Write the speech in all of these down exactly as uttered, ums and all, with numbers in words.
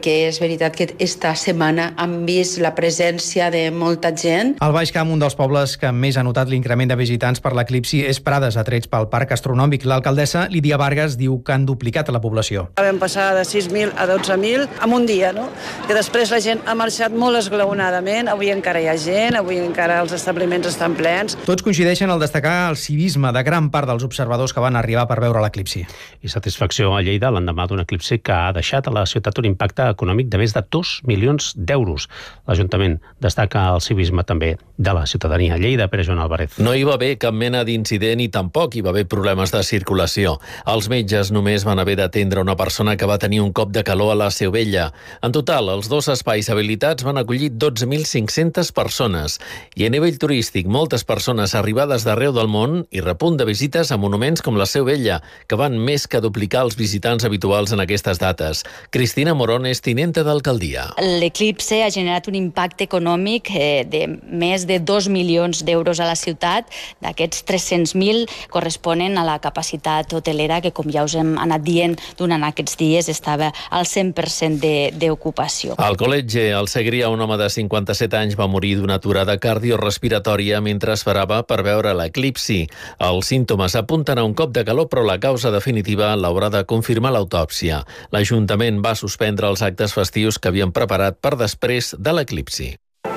perquè és veritat que esta setmana hem vist la presència de molta gent. Al Baix Camp, un dels pobles que més ha notat l'increment de visitants per l'eclipsi és Prades, atrets pel Parc Astronòmic. L'alcaldessa Lídia Vargas diu que han duplicat la població. Vam passar de sis mil a dotze mil en un dia, no? Que després la gent ha marxat molt esglaonadament, avui encara hi ha gent, avui encara els establiments estan plens. Tots coincideixen al destacar el civisme de gran part dels observadors que van arribar per veure l'eclipsi. I satisfacció a Lleida l'endemà d'un eclipsi que ha deixat a la ciutat un impacte econòmic de més de dos milions d'euros. L'Ajuntament destaca el civisme també de la ciutadania. Lleida, Pere Joan Álvarez. No hi va haver cap mena d'incident i tampoc hi va haver problemes de circulació. Els metges només van haver d'atendre una persona que va tenir un cop de calor a la Seu Vella. En total, els dos espais habilitats van acollir dotze mil cinc-centes persones. I a nivell turístic, moltes persones arribades d'arreu del món i repunt de visites a monuments com la Seu Vella, que van més que duplicar els visitants habituals en aquestes dates. Cristina Morón és tinenta d'alcaldia. L'eclipse ha generat un impacte econòmic de més de dos milions d'euros a la ciutat. D'aquests tres-cents mil corresponen a la capacitat hotelera que, com ja us hem anat dient durant aquests dies, estava al cent per cent d'ocupació. Al Col·legi al Segrià, un home de cinquanta-set anys va morir d'una aturada cardiorespiratòria mentre esperava per veure l'eclipsi. Els símptomes apunten a un cop de calor, però la causa definitiva l'haurà de confirmar l'autòpsia. L'Ajuntament va suspendre els actes festius que havien preparat per després de l'eclipsi.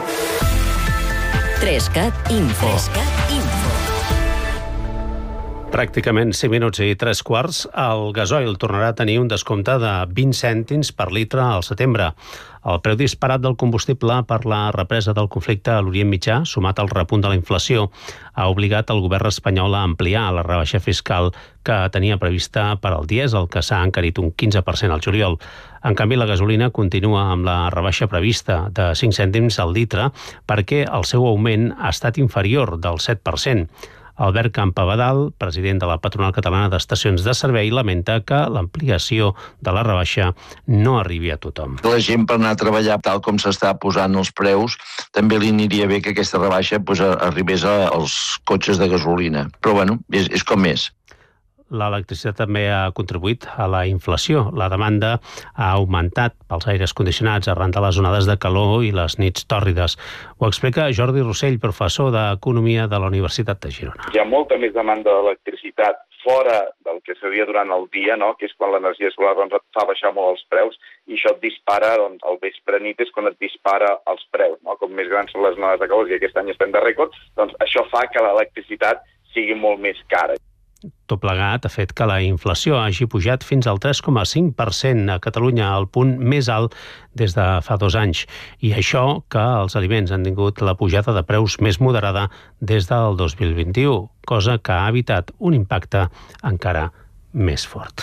Trescat Info. Trescat Info. Pràcticament cinc minuts i tres quarts, el gasoil tornarà a tenir un descompte de vint cèntims per litre al setembre. El preu disparat del combustible per la represa del conflicte a l'Orient Mitjà, sumat al repunt de la inflació, ha obligat el govern espanyol a ampliar la rebaixa fiscal que tenia prevista per al dièsel, que s'ha encarit un quinze per cent al juliol. En canvi, la gasolina continua amb la rebaixa prevista de cinc cèntims al litre perquè el seu augment ha estat inferior del set per cent. Albert Campabadal, president de la Patronal Catalana d'Estacions de Servei, lamenta que l'ampliació de la rebaixa no arribi a tothom. La gent per anar a treballar tal com s'està posant els preus, també li aniria bé que aquesta rebaixa pues, arribés als cotxes de gasolina. Però bueno, és, és com és. L'electricitat també ha contribuït a la inflació. La demanda ha augmentat pels aires condicionats arran de les onades de calor i les nits tòrrides. Ho explica Jordi Rossell, professor d'Economia de la Universitat de Girona. Hi ha molta més demanda d'electricitat fora del que seria durant el dia, no? Que és quan l'energia solar doncs, et fa baixar molt els preus, i això et dispara, doncs, al vespre nit és quan et dispara els preus, no? Com més grans són les onades de calor, i aquest any estem de rècord, doncs això fa que l'electricitat sigui molt més cara. Tot plegat ha fet que la inflació hagi pujat fins al tres coma cinc per cent a Catalunya, el punt més alt des de fa dos anys. I això que els aliments han tingut la pujada de preus més moderada des del dos mil vint-i-u, cosa que ha evitat un impacte encara més fort.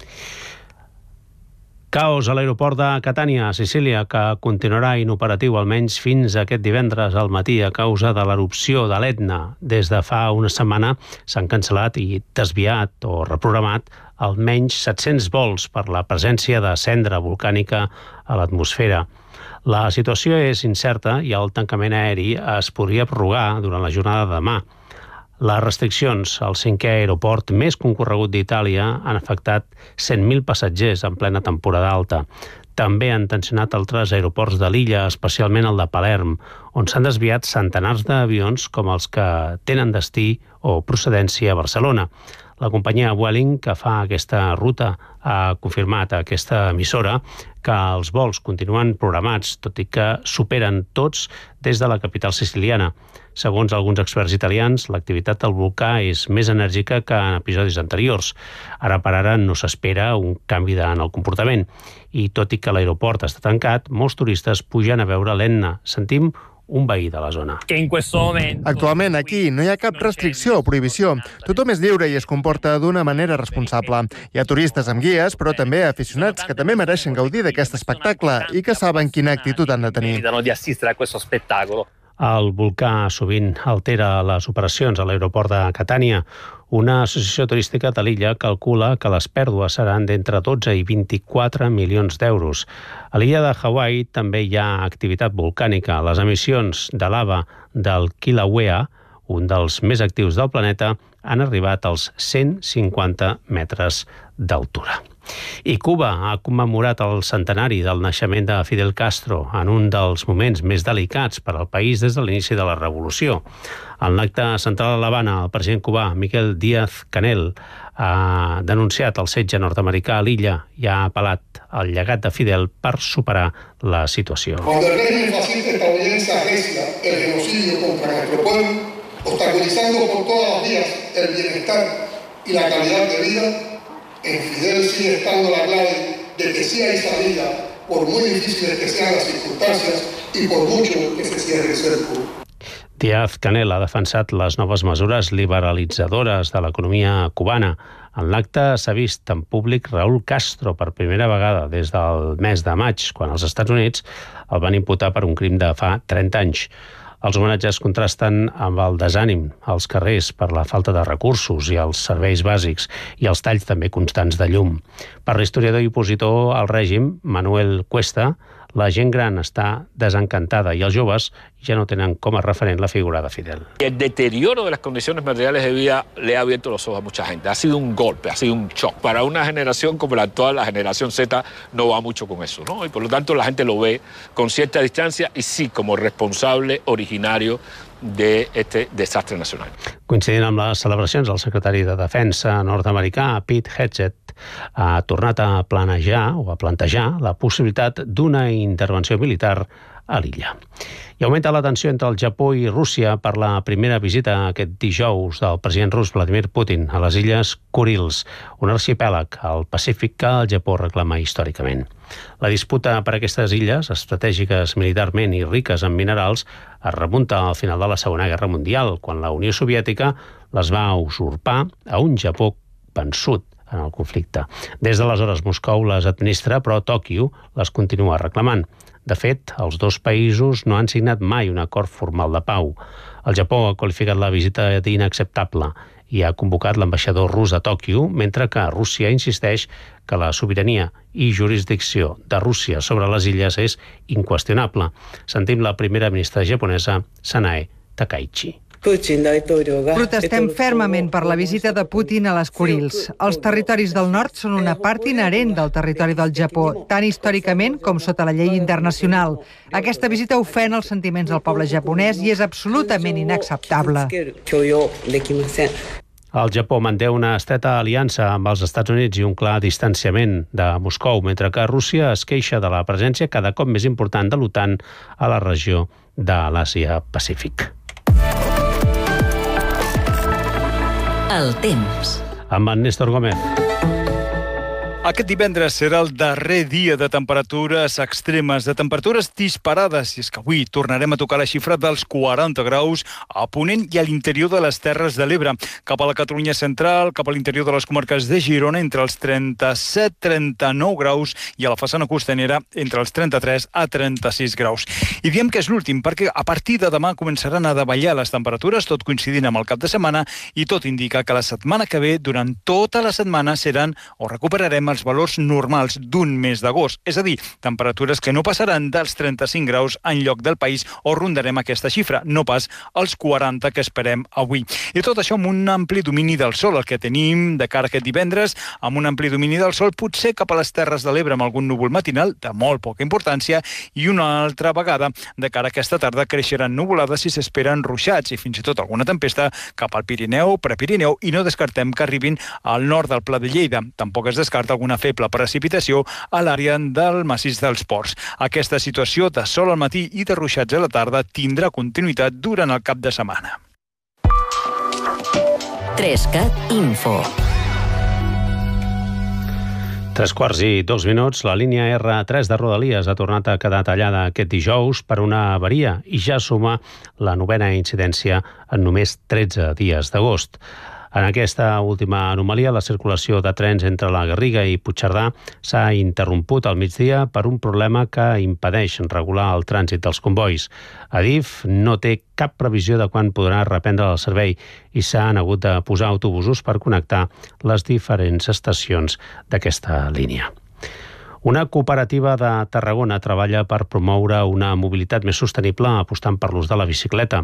Caos a l'aeroport de Catània, a Sicília, que continuarà inoperatiu almenys fins aquest divendres al matí a causa de l'erupció de l'Etna. Des de fa una setmana s'han cancel·lat i desviat o reprogramat almenys set-cents vols per la presència de cendra volcànica a l'atmosfera. La situació és incerta i el tancament aeri es podria prorrogar durant la jornada de demà. Les restriccions al cinquè aeroport més concorregut d'Itàlia han afectat cent mil passatgers en plena temporada alta. També han tensionat altres aeroports de l'illa, especialment el de Palerm, on s'han desviat centenars d'avions com els que tenen destí o procedència a Barcelona. La companyia Vueling, que fa aquesta ruta, ha confirmat a aquesta emissora que els vols continuen programats, tot i que superen tots des de la capital siciliana. Segons alguns experts italians, l'activitat del volcà és més enèrgica que en episodis anteriors. Ara per ara no s'espera un canvi en el comportament. I tot i que l'aeroport està tancat, molts turistes pugen a veure l'Etna. Sentim un veí de la zona. Actualment aquí no hi ha cap restricció o prohibició. Tothom és lliure i es comporta d'una manera responsable. Hi ha turistes amb guies, però també aficionats que també mereixen gaudir d'aquest espectacle i que saben quina actitud han de tenir. El volcà sovint altera les operacions a l'aeroport de Catània. Una associació turística de l'illa calcula que les pèrdues seran d'entre dotze i vint-i-quatre milions d'euros. A l'illa de Hawaii també hi ha activitat volcànica. Les emissions de lava del Kilauea, un dels més actius del planeta, han arribat als cent cinquanta metres d'altura. I Cuba ha commemorat el centenari del naixement de Fidel Castro en un dels moments més delicats per al país des de l'inici de la revolució. En l'acte central a l'Havana, el president cubà Miguel Díaz-Canel ha denunciat el setge nord-americà a l'illa i ha apel·lat al llegat de Fidel per superar la situació. Cuando el régimen fascista estadounidense arrecia el genocidio contra nuestro pueblo, obstaculizando por todas las vías el bienestar y la calidad de vida, en Fidel sigue estando la clave de que sí hay salida, por muy difíciles que sean las circunstancias y por mucho que se cierre el cerco. Díaz-Canel ha defensat les noves mesures liberalitzadores de l'economia cubana. En l'acte s'ha vist en públic Raúl Castro per primera vegada des del mes de maig, quan els Estats Units el van imputar per un crim de fa trenta anys. Els homenatges contrasten amb el desànim als carrers per la falta de recursos i els serveis bàsics i els talls també constants de llum. Per l'historiador i opositor al règim, Manuel Cuesta, la gent gran està desencantada i els joves ja no tenen com a referent la figura de Fidel. El deterioro de las condiciones materiales de vida le ha abierto los ojos a mucha gente. Ha sido un golpe, ha sido un shock. Para una generación como la actual, la generación Z no va mucho con eso, ¿no? Y por lo tanto la gente lo ve con cierta distancia y sí como responsable originario de este desastre nacional. Coincidint amb les celebracions, el secretari de Defensa nord-americà, Pete Hegseth, ha tornat a planejar o a plantejar la possibilitat d'una intervenció militar a l'illa. I augmenta la tensió entre el Japó i Rússia per la primera visita aquest dijous del president rus Vladimir Putin a les illes Kurils, un arxipèlag al Pacífic que el Japó reclama històricament. La disputa per aquestes illes, estratègiques militarment i riques en minerals, es remunta al final de la Segona Guerra Mundial, quan la Unió Soviètica les va usurpar a un Japó vençut en el conflicte. Des d'aleshores Moscou les administra, però Tòquio les continua reclamant. De fet, els dos països no han signat mai un acord formal de pau. El Japó ha qualificat la visita d'inacceptable i ha convocat l'ambaixador rus a Tòquio, mentre que Rússia insisteix que la sobirania i jurisdicció de Rússia sobre les illes és inqüestionable. Sentim la primera ministra japonesa, Sanae Takaichi. Protestem fermament per la visita de Putin a les Kurils. Els territoris del nord són una part inherent del territori del Japó, tant històricament com sota la llei internacional. Aquesta visita ofèn els sentiments del poble japonès i és absolutament inacceptable. El Japó manté una estreta aliança amb els Estats Units i un clar distanciament de Moscou, mentre que Rússia es queixa de la presència cada cop més important de l'OTAN a la regió de l'Àsia-Pacífic. El temps. Amb en Néstor Gómez. Aquest divendres serà el darrer dia de temperatures extremes, de temperatures disparades, i és que avui tornarem a tocar la xifra dels quaranta graus a Ponent i a l'interior de les Terres de l'Ebre. Cap a la Catalunya central, cap a l'interior de les comarques de Girona, entre els trenta-set a trenta-nou graus, i a la façana costanera entre els trenta-tres a trenta-sis graus. I diem que és l'últim, perquè a partir de demà començaran a davallar les temperatures, tot coincidint amb el cap de setmana, i tot indica que la setmana que ve, durant tota la setmana, seran o recuperarem els valors normals d'un mes d'agost, és a dir, temperatures que no passaran dels trenta-cinc graus en lloc del país o rondarem aquesta xifra, no pas els quaranta que esperem avui. I tot això amb un ampli domini del sol, el que tenim de cara a aquest divendres, amb un ampli domini del sol, potser cap a les Terres de l'Ebre amb algun núvol matinal de molt poca importància, i una altra vegada de cara a aquesta tarda creixeran nuvolades i s'esperen ruixats i fins i tot alguna tempesta cap al Pirineu, Prepirineu, i no descartem que arribin al nord del Pla de Lleida. Tampoc es descarta alguna feble precipitació a l'àrea del massís dels Ports. Aquesta situació de sol al matí i de ruixats a la tarda tindrà continuïtat durant el cap de setmana. Trescat Info. Tres quarts i dos minuts, la línia erre tres de Rodalies ha tornat a quedar tallada aquest dijous per una avaria i ja suma la novena incidència en només tretze dies d'agost. En aquesta última anomalia, la circulació de trens entre la Garriga i Puigcerdà s'ha interromput al migdia per un problema que impedeix regular el trànsit dels convois. Adif no té cap previsió de quan podrà reprendre el servei i s'han hagut de posar autobusos per connectar les diferents estacions d'aquesta línia. Una cooperativa de Tarragona treballa per promoure una mobilitat més sostenible apostant per l'ús de la bicicleta.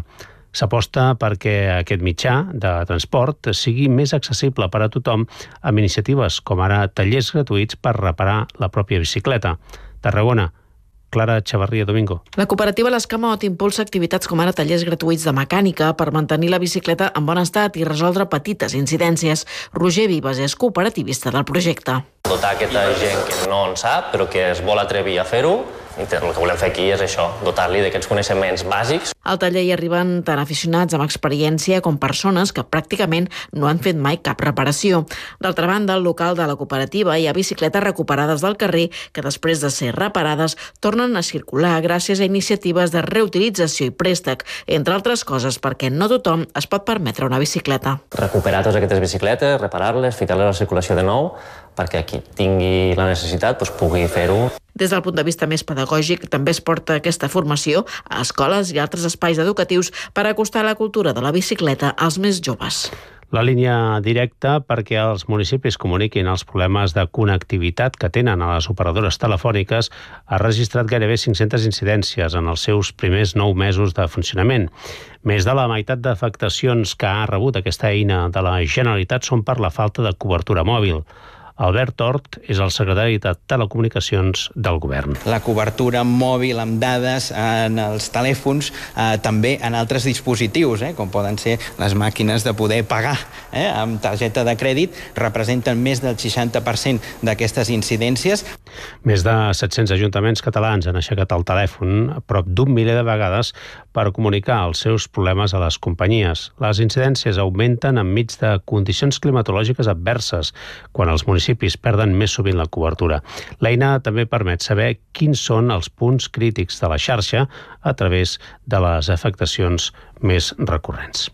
S'aposta perquè aquest mitjà de transport sigui més accessible per a tothom amb iniciatives com ara tallers gratuïts per reparar la pròpia bicicleta. Tarragona, Clara Chavarría Domingo. La cooperativa l'Escamot impulsa activitats com ara tallers gratuïts de mecànica per mantenir la bicicleta en bon estat i resoldre petites incidències. Roger Vives és cooperativista del projecte. Dotar aquesta gent que no en sap, però que es vol atrevir a fer-ho, i el que volem fer aquí és això, dotar-li d'aquests coneixements bàsics. Al taller hi arriben tant aficionats amb experiència com persones que pràcticament no han fet mai cap reparació. D'altra banda, al local de la cooperativa hi ha bicicletes recuperades del carrer que després de ser reparades tornen a circular gràcies a iniciatives de reutilització i préstec, entre altres coses perquè no tothom es pot permetre una bicicleta. Recuperar totes aquestes bicicletes, reparar-les, ficar-les a la circulació de nou, perquè qui tingui la necessitat doncs, pugui fer-ho. Des del punt de vista més pedagògic, també es porta aquesta formació a escoles i altres espais educatius per acostar la cultura de la bicicleta als més joves. La línia directa perquè els municipis comuniquin els problemes de connectivitat que tenen a les operadores telefòniques ha registrat gairebé cinc-centes incidències en els seus primers nou mesos de funcionament. Més de la meitat d'afectacions que ha rebut aquesta eina de la Generalitat són per la falta de cobertura mòbil. Albert Tort és el secretari de Telecomunicacions del Govern. La cobertura mòbil amb dades en els telèfons, eh, també en altres dispositius, eh, com poden ser les màquines de poder pagar eh, amb targeta de crèdit, representen més del seixanta per cent d'aquestes incidències. Més de set-cents ajuntaments catalans han aixecat el telèfon a prop d'un miler de vegades per comunicar els seus problemes a les companyies. Les incidències augmenten enmig de condicions climatològiques adverses, quan els municipis perden més sovint la cobertura. L'eina també permet saber quins són els punts crítics de la xarxa a través de les afectacions més recurrents.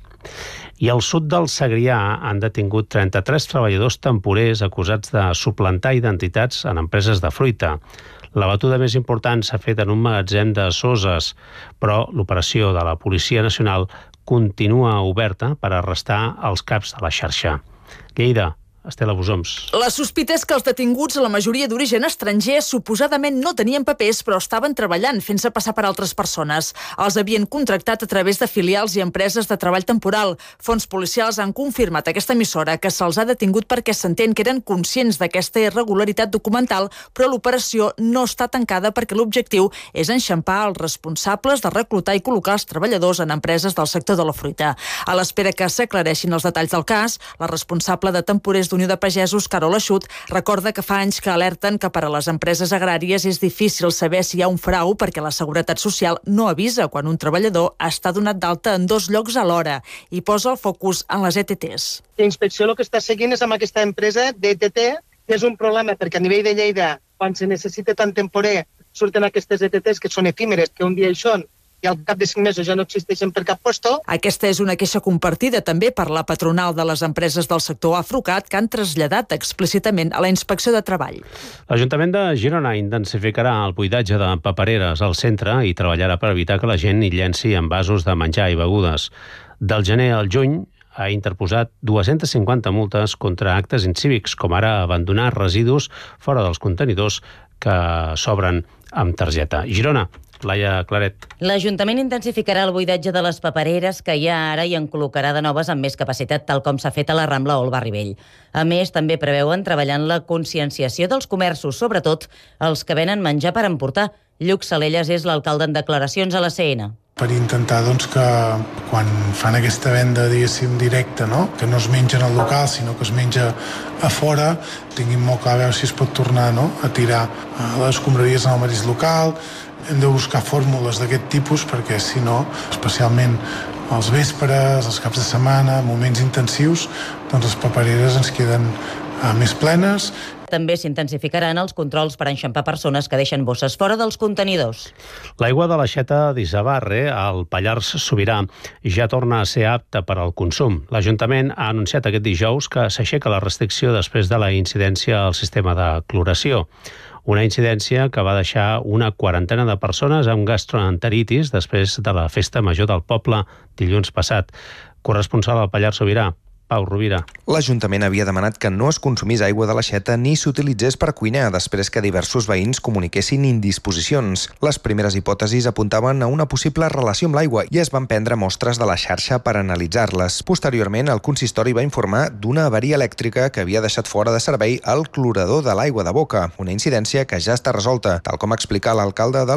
I al sud del Segrià han detingut trenta-tres treballadors temporers acusats de suplantar identitats en empreses de fruita. La batuda més important s'ha fet en un magatzem de Soses, però l'operació de la Policia Nacional continua oberta per arrestar els caps de la xarxa. Lleida, Estela Busoms. La sospita és que els detinguts, la majoria d'origen estranger, suposadament no tenien papers, però estaven treballant, fent-se passar per altres persones. Els havien contractat a través de filials i empreses de treball temporal. Fons policials han confirmat a aquesta emissora que se'ls ha detingut perquè s'entén que eren conscients d'aquesta irregularitat documental, però l'operació no està tancada perquè l'objectiu és enxampar els responsables de reclutar i col·locar els treballadors en empreses del sector de la fruita. A l'espera que s'aclareixin els detalls del cas, la responsable de temporers d'Unió de Pagesos, Carol Eixut, recorda que fa anys que alerten que per a les empreses agràries és difícil saber si hi ha un frau perquè la Seguretat Social no avisa quan un treballador està donat d'alta en dos llocs alhora i posa el focus en les E T Ts. La inspecció el que està seguint és amb aquesta empresa d'E T T, que és un problema perquè a nivell de Lleida, quan se necessita tant temporer, surten aquestes E T Ts que són efímeres, que un dia hi són, i al cap de cinc mesos ja no existeixen per cap puesto. Aquesta és una queixa compartida també per la patronal de les empreses del sector Afrucat, que han traslladat explícitament a la Inspecció de Treball. L'Ajuntament de Girona intensificarà el buidatge de papereres al centre i treballarà per evitar que la gent hi llenci envasos de menjar i begudes. Del gener al juny ha interposat dues-centes cinquanta multes contra actes incívics, com ara abandonar residus fora dels contenidors que s'obren amb targeta. Girona, Laia Claret. L'Ajuntament intensificarà el buidatge de les papereres que hi ha ara i en col·locarà de noves amb més capacitat, tal com s'ha fet a la Rambla o al Barri Vell. A més, també preveuen treballar en la conscienciació dels comerços, sobretot els que venen menjar per emportar. Lluc Salelles és l'alcalde en declaracions a la C N. Per intentar doncs, que quan fan aquesta venda, diguéssim, directa, no? Que no es menja en el local, sinó que es menja a fora, tinguin molt clar a veure si es pot tornar, no? A tirar les escombraries en el mateix local. Hem de buscar fórmules d'aquest tipus perquè, si no, especialment als vespres, als caps de setmana, moments intensius, doncs les papereres ens queden uh, més plenes. També s'intensificaran els controls per enxampar persones que deixen bosses fora dels contenidors. L'aigua de l'aixeta d'Isabarre, al Pallars Sobirà, ja torna a ser apta per al consum. L'Ajuntament ha anunciat aquest dijous que s'aixeca la restricció després de la incidència al sistema de cloració. Una incidència que va deixar una quarantena de persones amb gastroenteritis després de la festa major del poble dilluns passat. Corresponsal al Pallars Sobirà, Pau Rovira. L'Ajuntament havia demanat que no es consumís aigua de l'aixeta ni s'utilitzés per cuinar, després que diversos veïns comuniquessin indisposicions. Les primeres hipòtesis apuntaven a una possible relació amb l'aigua i es van prendre mostres de la xarxa per analitzar-les. Posteriorment, el consistori va informar d'una avaria elèctrica que havia deixat fora de servei el clorador de l'aigua de boca, una incidència que ja està resolta, tal com explica l'alcalde del